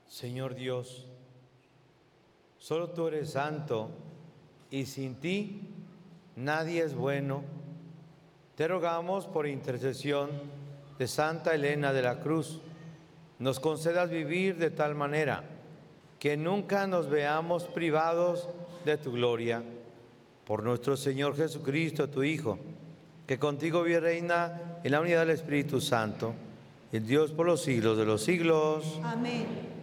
Señor Dios, solo tú eres santo y sin ti nadie es bueno. Te rogamos por intercesión de Santa Elena de la Cruz, nos concedas vivir de tal manera que nunca nos veamos privados de tu gloria. Por nuestro Señor Jesucristo, tu Hijo, que contigo vive y reina en la unidad del Espíritu Santo, el Dios por los siglos de los siglos. Amén.